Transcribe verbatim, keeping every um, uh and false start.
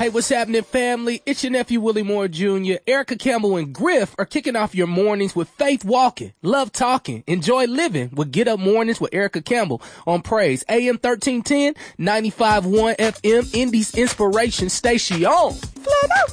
Hey, what's happening, family? It's your nephew, Willie Moore Junior Erica Campbell and Griff are kicking off your mornings with Faith Walking, Love Talking, Enjoy Living with Get Up Mornings with Erica Campbell on Praise. A M thirteen ten, ninety-five point one F M, Indies Inspiration Station. Flood out.